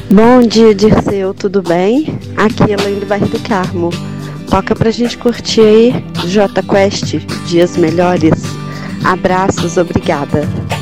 Bom dia, Dirceu, tudo bem? Aqui é Elaine do bairro do Carmo. Toca pra gente curtir aí, J Quest, Dias Melhores. Abraços, obrigada.